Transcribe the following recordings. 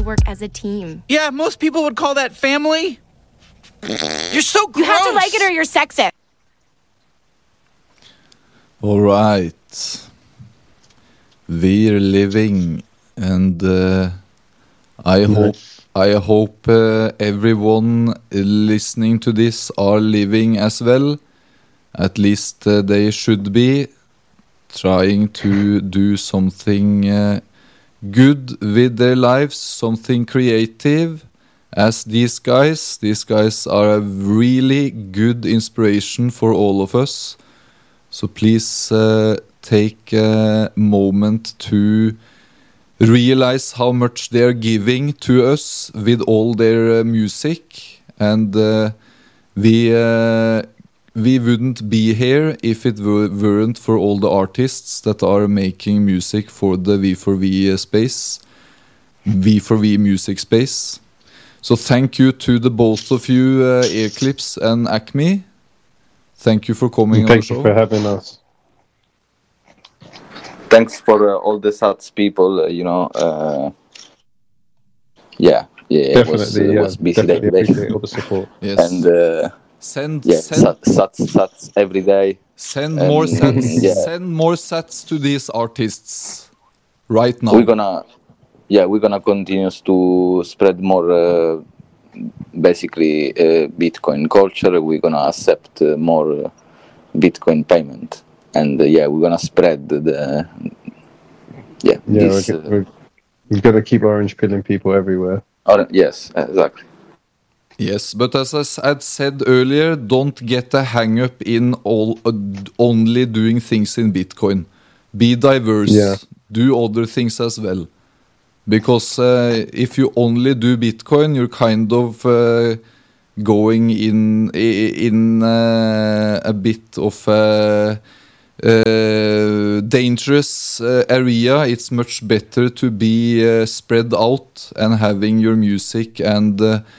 work as a team. Yeah, most people would call that family. You're so gross. You have to like it or you're sexist. All right. We're living, and I hope everyone listening to this are living as well. At least they should be trying to do something good with their lives, something creative. As these guys are a really good inspiration for all of us. So please take a moment to realize how much they are giving to us with all their music, and we wouldn't be here if it weren't for all the artists that are making music for the V4V space, V4V music space. So thank you to the both of you, Earclips and Acme. Thank you for coming on the show. Thank you for having us. Thanks for all the SATS people, it was busy day today. Appreciate all the support. Yes. And send SATS every day. Send more sats. Send more sats to these artists right now. We're gonna continue to spread more Bitcoin culture. We're gonna accept more Bitcoin payment, and we're gonna spread we're gonna keep orange pilling people everywhere. Yes, exactly. Yes, but as I had said earlier, don't get a hang up in only doing things in Bitcoin. Be diverse. Yeah. Do other things as well. Because if you only do Bitcoin, you're kind of going in a bit of a dangerous area. It's much better to be spread out and having your music and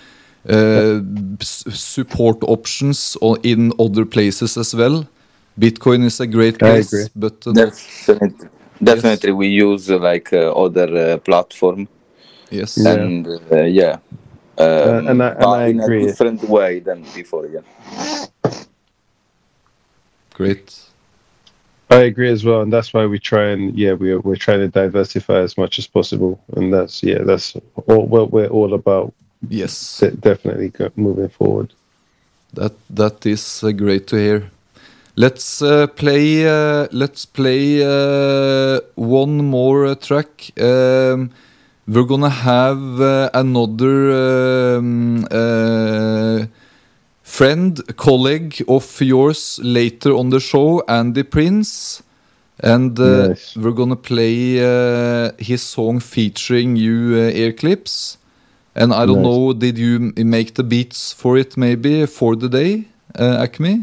support options in other places as well. Bitcoin is a great place, I agree. but Definitely, we use other platform. Yes, and and I in agree. a different way than before. Yeah, great. I agree as well, and that's why we try and we're trying to diversify as much as possible, and that's all what we're all about. Yes, definitely moving forward. That is great to hear. Let's play one more track. We're gonna have another friend, colleague of yours later on the show, Andy Prince, and we're gonna play his song featuring you, Earclips. And I don't know, did you make the beats for it maybe for the day, Acme?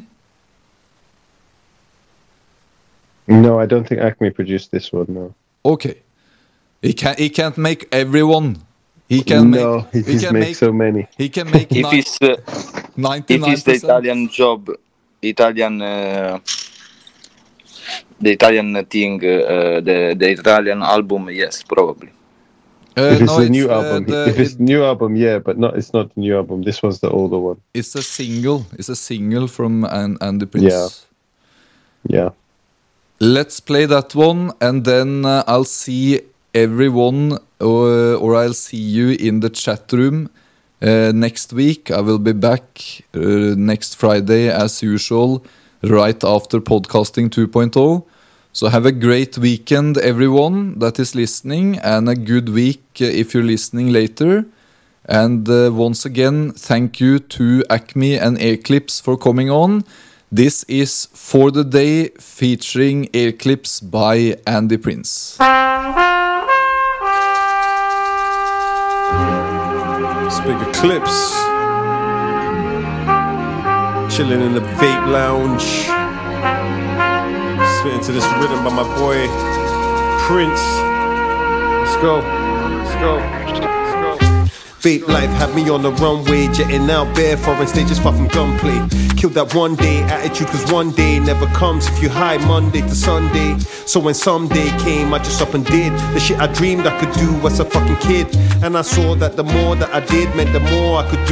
No, I don't think Acme produced this one. No. Okay. He can't make everyone. He can make so many. He can make if it's 99%. If it's the Italian job, the Italian thing, the Italian album, yes, probably. If it's the new album, if it's the new album, yeah, but it's not the new album. This was the older one. It's a single. It's a single from Andy Prince. Yeah. Let's play that one, and then I'll see everyone, or I'll see you in the chat room next week. I will be back next Friday as usual, right after Podcasting 2.0. So have a great weekend, everyone that is listening, and a good week if you're listening later. And once again, thank you to Acme and Earclips for coming on. This is For the Day featuring Earclips by Andy Prince. It's Big Eclipse. Chilling in the vape lounge. Spitting to this rhythm by my boy Prince. Let's go. Vape life had me on the runway, jetting out bare foreign stages far from gunplay. Killed that one day attitude, cause one day never comes if you high Monday to Sunday. So when someday came, I just up and did the shit I dreamed I could do as a fucking kid. And I saw that the more that I did meant the more I could